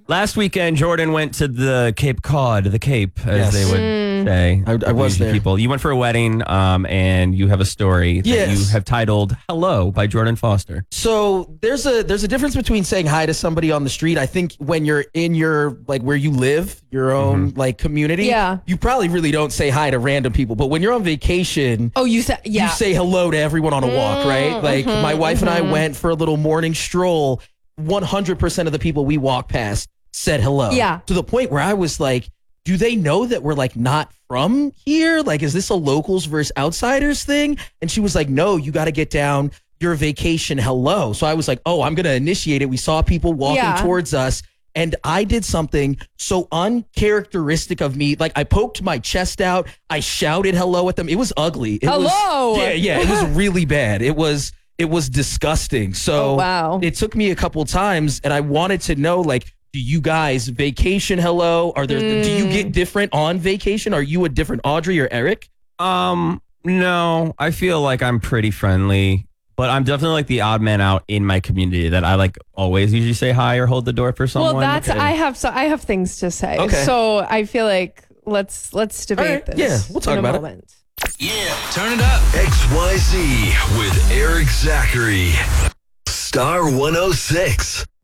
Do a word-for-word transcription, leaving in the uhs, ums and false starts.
Last weekend, Jordan went to the Cape Cod, the Cape, as Yes. they would Mm. say. I- I was Usually there. People. You went for a wedding, um, and you have a story that Yes. you have titled "Hello" by Jordan Foster. So there's a there's a difference between saying hi to somebody on the street. I think when you're in your like where you live, your own like community, Yeah. you probably really don't say hi to random people. But when you're on vacation, Oh, you said, yeah. you say hello to everyone on a walk, right? Mm, Like mhm, my wife and I mhm. went for a little morning stroll. one hundred percent of the people we walked past said hello. Yeah. To the point where I was like, do they know that we're like not from here? Like, is this a locals versus outsiders thing? And she was like, no, you got to get down your vacation hello. So I was like, oh, I'm going to initiate it. We saw people walking Yeah. towards us. And I did something so uncharacteristic of me. Like I poked my chest out. I shouted hello at them. It was ugly. It was- Hello. yeah, yeah. It was really bad. It was it was disgusting. So Oh, wow. it took me a couple times, and I wanted to know, like, do you guys vacation hello? Are there do you Mm. get different on vacation? Are you a different Audrey or Eric? Um, no, I feel like I'm pretty friendly, but I'm definitely like the odd man out in my community that I like always usually say hi or hold the door for someone. Well, that's Okay. I have so I have things to say. Okay. So I feel like let's let's debate All right. this. Yeah, we'll talk in a about it. moment. Yeah, turn it up. X Y Z with Eric Zachary. Star one oh six.